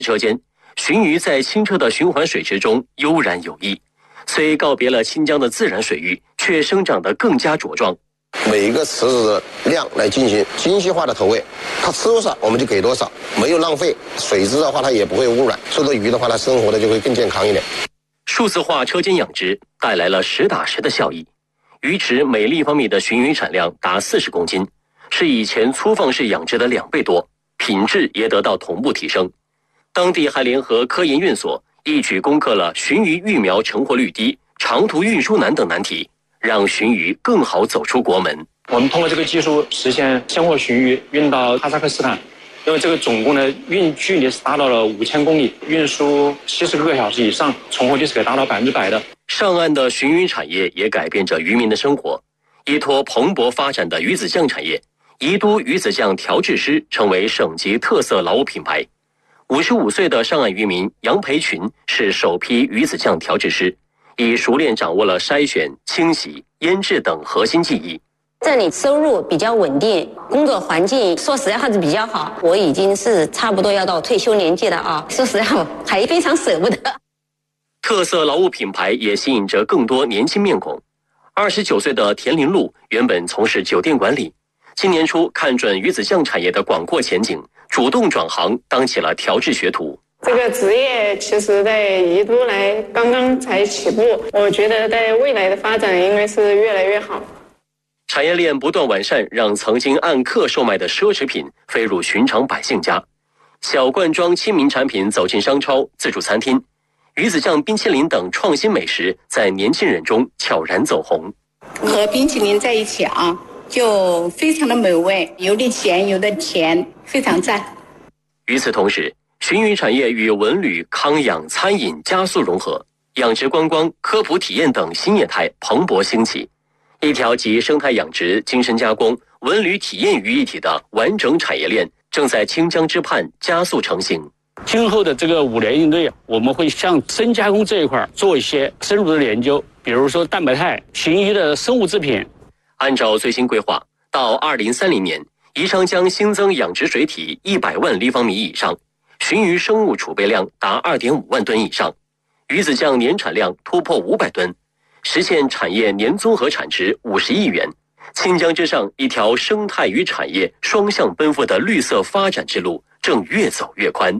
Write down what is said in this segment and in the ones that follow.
车间，鲟鱼在清澈的循环水池中悠然有益，虽告别了清江的自然水域，却生长得更加茁壮。 每一个池子的量来进行精细化的投喂，它吃多少我们就给多少，没有浪费。水质的话它也不会污染，做的鱼的话它生活的就会更健康一点。 数字化车间养殖带来了实打实的效益，鱼池每立方米的鲟鱼产量达40公斤，是以前粗放式养殖的2倍多，品质也得到同步提升。当地还联合科研院所一举攻克了鲟鱼育苗成活率低、长途运输难等难题，让鲟鱼更好走出国门。 我们通过这个技术实现鲜活鲟鱼运到哈萨克斯坦，因为这个总共的运距离是达到了5000公里，运输70个小时以上，存活率是可以达到100%的。 上岸的鲟鱼产业也改变着渔民的生活。依托蓬勃发展的鱼子酱产业，宜都鱼子酱调制师成为省级特色劳务品牌。55岁的上岸渔民杨培群是首批鱼子酱调制师，已熟练掌握了筛选、清洗、腌制等核心技艺。 这里收入比较稳定，工作环境说实在话是比较好。我已经是差不多要到退休年纪了啊，说实在话还非常舍不得。 特色劳务品牌也吸引着更多年轻面孔。29岁的田林路原本从事酒店管理，今年初看准鱼子酱产业的广阔前景，主动转行当起了调制学徒。 这个职业其实在宜都来刚刚才起步，我觉得在未来的发展应该是越来越好。 产业链不断完善，让曾经按克售卖的奢侈品飞入寻常百姓家，小罐装亲民产品走进商超、自助餐厅，鱼子酱冰淇淋等创新美食在年轻人中悄然走红。 和冰淇淋在一起啊，就非常的美味，有的咸有的甜，非常赞。 与此同时，鲟鱼产业与文旅、康养、餐饮加速融合，养殖观光、科普体验等新业态蓬勃兴起。一条集生态养殖、精深加工、文旅体验于一体的完整产业链正在清江之畔加速成型。 今后的这个5年应对，我们会向深加工这一块做一些深入的研究，比如说蛋白肽、鲟鱼的生物制品。 按照最新规划，到2030年，宜昌将新增养殖水体100万立方米以上，鲟鱼生物储备量达2.5万吨以上，鱼子酱年产量突破500吨，实现产业年综合产值50亿元。清江之上，一条生态与产业双向奔赴的绿色发展之路正越走越宽。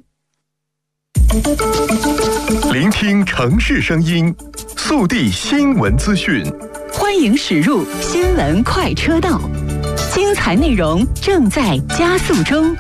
聆听城市声音，速递新闻资讯， 欢迎驶入新闻快车道，精彩内容正在加速中。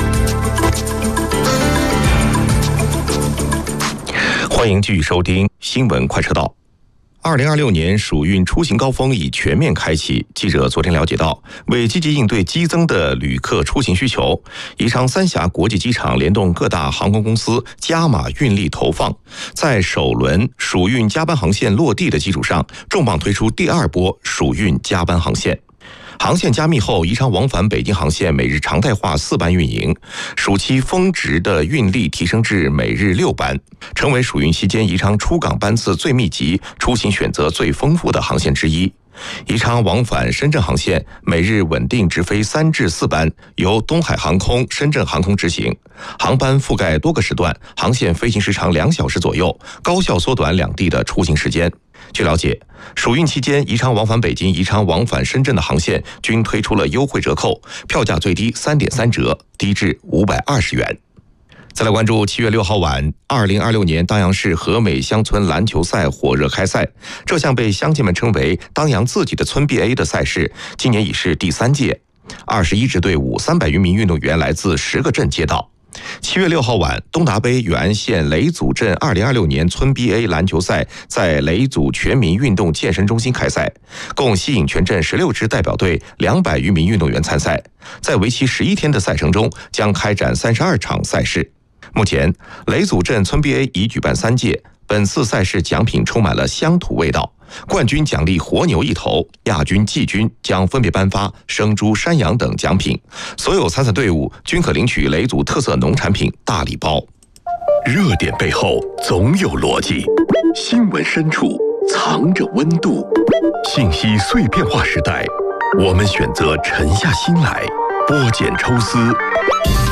欢迎继续收听新闻快车道。2026年暑运出行高峰已全面开启。记者昨天了解到，为积极应对激增的旅客出行需求，宜昌三峡国际机场联动各大航空公司加码运力投放，在首轮暑运加班航线落地的基础上，重磅推出第2波暑运加班航线。航线加密后，宜昌往返北京航线每日常态化4班运营，暑期峰值的运力提升至每日6班，成为暑运期间宜昌出港班次最密集、出行选择最丰富的航线之一。宜昌往返深圳航线每日稳定直飞3至4班，由东海航空、深圳航空执行，航班覆盖多个时段，航线飞行时长2小时左右，高效缩短两地的出行时间。据了解，暑运期间，宜昌往返北京、宜昌往返深圳的航线均推出了优惠折扣，票价最低3.3折，低至520元。再来关注7月6号晚，2026年当阳市和美乡村篮球赛火热开赛。这项被乡亲们称为当阳自己的村 BA 的赛事，今年已是第3届。21支队伍，300余名运动员来自10个镇街道。7月6号晚，东达杯永安县雷祖镇2026年村 BA 篮球赛在雷祖全民运动健身中心开赛，共吸引全镇16支代表队200余名运动员参赛。在为期11天的赛程中，将开展32场赛事。目前，雷祖镇村 BA 已举办3届，本次赛事奖品充满了乡土味道。冠军奖励活牛1头，亚军、季军将分别颁发生猪、山羊等奖品。所有参赛队伍均可领取雷祖特色农产品大礼包。 热点背后总有逻辑，新闻深处藏着温度。信息碎片化时代，我们选择沉下心来，剥茧抽丝。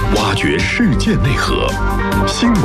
挖掘事件内核。新闻